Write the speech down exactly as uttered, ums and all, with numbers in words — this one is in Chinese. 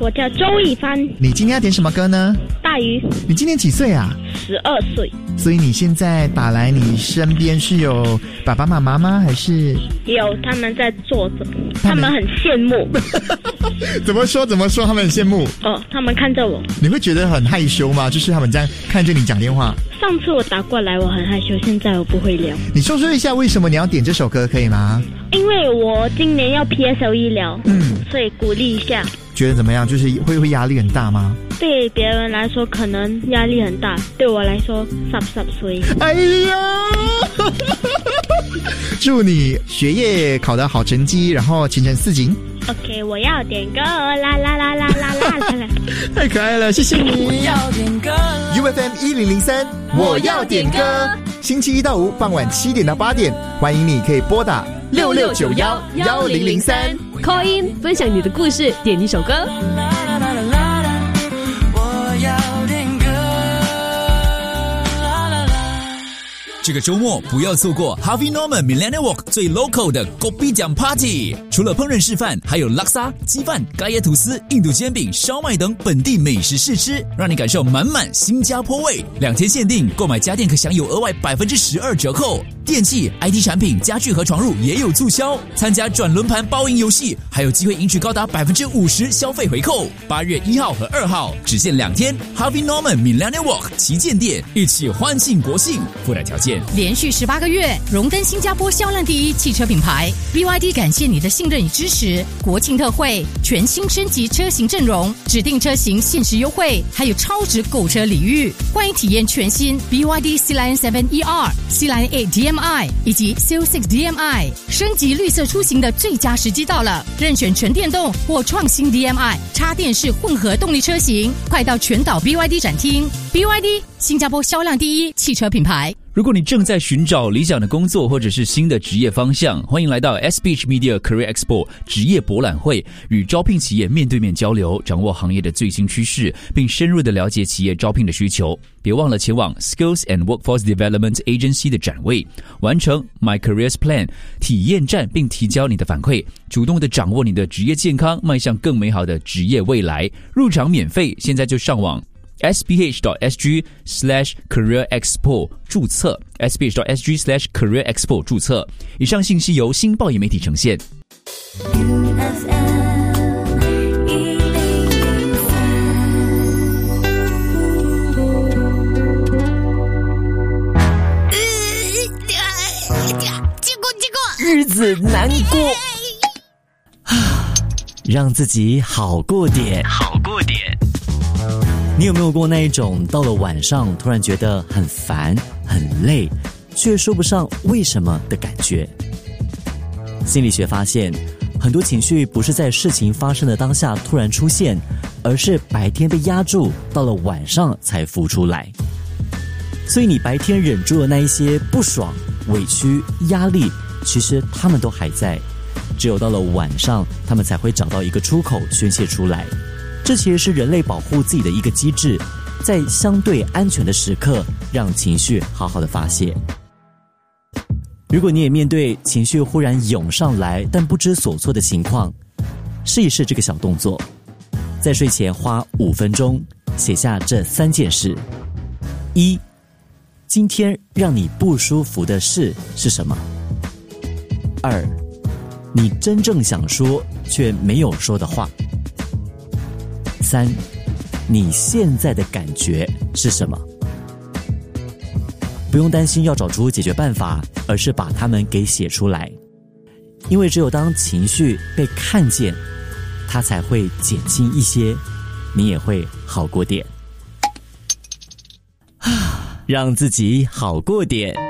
我叫周一帆。 你今天要点什么歌呢？ 大鱼。 你今年几岁啊？ 十二岁。 所以你现在打来，你身边是有爸爸妈妈吗？还是有他们在坐着，他们很羡慕。 怎么说怎么说？他们很羡慕哦，他们看着我。 你会觉得很害羞吗？就是他们这样看着你讲电话。 上次我打过来我很害羞，现在我不会聊。 你说说一下为什么你要点这首歌可以吗？ 因为我今年要 P S L E 了，嗯，所以鼓励一下。 觉得怎么样？就是会会压力很大吗？ 对别人来说可能压力很大，对我来说十十岁。 哎呀！祝你学业考得好成绩，然后前程似锦。 OK， 我要点歌，啦啦啦啦啦啦啦！ 太可爱了，谢谢你。 我要点歌 U F M 一零零三，我要点歌。星期一到五傍晚七点到八点，欢迎你可以拨打六六九幺幺零零三 call in 分享你的故事，点一首歌。 这个周末不要错过 Harvey Norman Millennium Walk 最 local 的 Kopi 奖 Party， 除了烹饪示范，还有拉沙、鸡饭、咖椰吐司、印度煎饼、烧麦等本地美食试吃，让你感受满满新加坡味。两天限定，购买家电可享有额外 百分之十二 折扣，电器、I T 产品、家具和床褥也有促销。参加转轮盘包赢游戏，还有机会赢取高达 百分之五十 消费回扣。八月一号和二号只限两天 Harvey Norman Millennium Walk 旗舰店，一起欢庆国庆，附带条件。 连续十八个月荣登新加坡销量第一汽车品牌 B Y D， 感谢你的信任与支持。国庆特惠，全新升级车型阵容，指定车型限时优惠，还有超值购车礼遇。欢迎体验全新 B Y D C Line 七 E R、C Line 八 D M I 以及 C O 六 D M I， 升级绿色出行的最佳时机到了。任选纯电动或创新 D M I 插电式混合动力车型，快到全岛 B Y D 展厅。B Y D 新加坡销量第一汽车品牌。 如果你正在寻找理想的工作或者是新的职业方向，欢迎来到 S B H Media Career Expo 职业博览会，与招聘企业面对面交流，掌握行业的最新趋势，并深入的了解企业招聘的需求。别忘了前往 Skills and Workforce Development Agency 的展位，完成 My Careers Plan 体验站，并提交你的反馈，主动的掌握你的职业健康，迈向更美好的职业未来。入场免费，现在就上网sbh.sg slash career expo 注册 sbh.sg slash career expo 注册。以上信息由新报业媒体呈现。 日子难过，让自己好过点，好过点。你有没有过那一种到了晚上突然觉得很烦很累却说不上为什么的感觉？心理学发现，很多情绪不是在事情发生的当下突然出现，而是白天被压住，到了晚上才浮出来。所以你白天忍住的那一些不爽、委屈、压力，其实他们都还在，只有到了晚上他们才会找到一个出口宣泄出来。这其实是人类保护自己的一个机制，在相对安全的时刻让情绪好好的发泄。如果你也面对情绪忽然涌上来但不知所措的情况，试一试这个小动作，在睡前花五分钟写下这三件事。一，今天让你不舒服的事是什么？二，你真正想说却没有说的话。三，你现在的感觉是什么？不用担心要找出解决办法，而是把它们给写出来。因为只有当情绪被看见，它才会减轻一些，你也会好过点。让自己好过点。